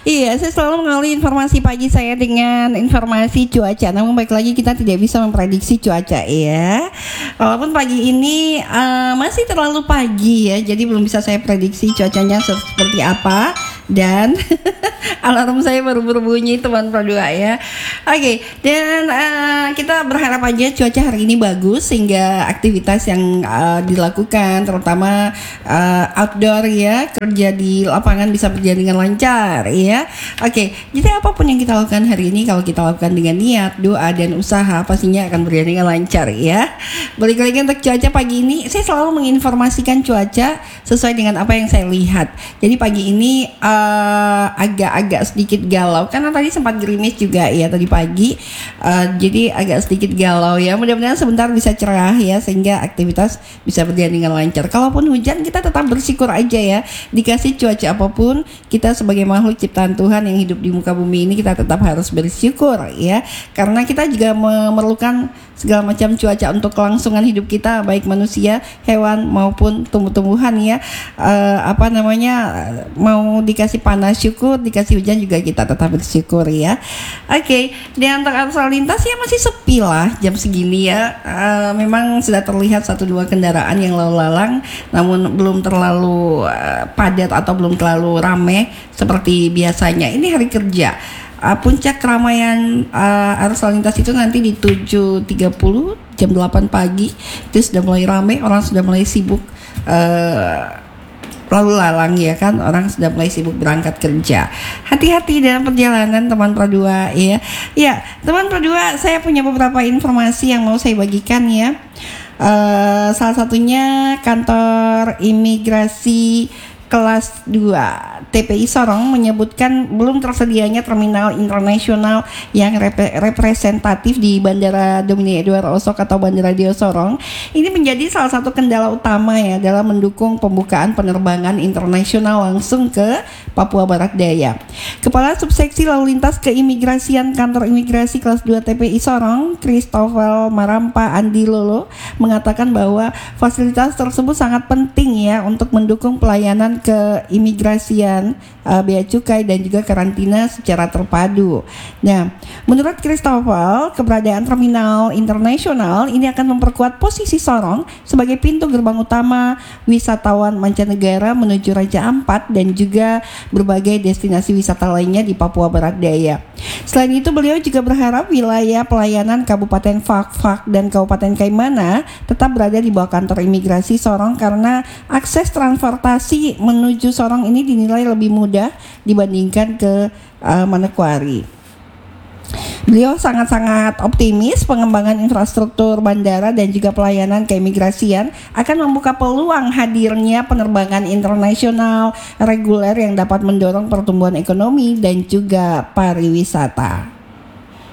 Iya, saya selalu mengawali informasi pagi saya dengan informasi cuaca. Namun baik lagi kita tidak bisa memprediksi cuaca ya. Walaupun pagi ini masih terlalu pagi ya, jadi belum bisa saya prediksi cuacanya seperti apa. Dan alarm saya baru berbunyi teman Pradua ya. Oke, dan kita berharap aja cuaca hari ini bagus sehingga aktivitas yang dilakukan terutama outdoor ya, kerja di lapangan bisa berjalan dengan lancar ya. Oke, jadi apapun yang kita lakukan hari ini kalau kita lakukan dengan niat, doa dan usaha pastinya akan berjalan dengan lancar ya. Balik lagi untuk cuaca pagi ini, saya selalu menginformasikan cuaca sesuai dengan apa yang saya lihat. Jadi pagi ini agak-agak sedikit galau karena tadi sempat gerimis juga ya tadi pagi, jadi agak sedikit galau ya. Mudah-mudahan sebentar bisa cerah ya sehingga aktivitas bisa berjalan dengan lancar. Kalaupun hujan kita tetap bersyukur aja ya, dikasih cuaca apapun kita sebagai makhluk ciptaan Tuhan yang hidup di muka bumi ini kita tetap harus bersyukur ya, karena kita juga memerlukan segala macam cuaca untuk kelangsungan hidup kita, baik manusia, hewan maupun tumbuh-tumbuhan ya. Mau dikasih panas syukur, dikasih hujan juga kita tetap bersyukur ya. Oke, di antara arus lalu lintas ya masih sepi lah jam segini ya. Memang sudah terlihat 1-2 kendaraan yang lalu lalang, namun belum terlalu padat atau belum terlalu ramai seperti biasanya. Ini hari kerja. Puncak keramaian arus lalu lintas itu nanti di 7.30 jam 8 pagi itu sudah mulai ramai, orang sudah mulai sibuk lalu lalang ya kan, orang sudah mulai sibuk berangkat kerja. Hati-hati dalam perjalanan teman Pradua ya. Ya, teman Pradua, saya punya beberapa informasi yang mau saya bagikan ya. Salah satunya kantor imigrasi kelas 2 TPI Sorong menyebutkan belum tersedianya terminal internasional yang representatif di Bandara Domini Edward Osok atau Bandara Dio Sorong. Ini menjadi salah satu kendala utama ya dalam mendukung pembukaan penerbangan internasional langsung ke Papua Barat Daya. Kepala Subseksi Lalu Lintas Keimigrasian Kantor Imigrasi kelas 2 TPI Sorong, Christopher Marampa Andi Lolo, mengatakan bahwa fasilitas tersebut sangat penting ya untuk mendukung pelayanan keimigrasian, bea cukai dan juga karantina secara terpadu. Nah, menurut Christopher, keberadaan terminal internasional ini akan memperkuat posisi Sorong sebagai pintu gerbang utama wisatawan mancanegara menuju Raja Ampat dan juga berbagai destinasi wisata lainnya di Papua Barat Daya. Selain itu, beliau juga berharap wilayah pelayanan Kabupaten Fak-Fak dan Kabupaten Kaimana tetap berada di bawah kantor imigrasi Sorong karena akses transportasi menuju Sorong ini dinilai lebih mudah dibandingkan ke Manokwari. Beliau sangat-sangat optimis pengembangan infrastruktur bandara dan juga pelayanan keimigrasian akan membuka peluang hadirnya penerbangan internasional reguler yang dapat mendorong pertumbuhan ekonomi dan juga pariwisata.